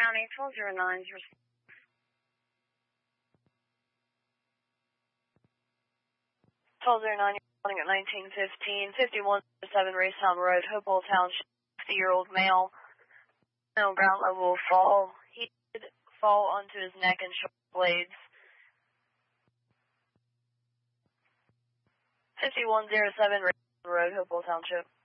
County, 1209. 1209, you're calling at 1915, 5107 Racetown Road, Hopewell Township, 50-year-old male. No ground level fall. He did fall onto his neck and shoulder blades. 5107 Racetown Road, Hopewell Township.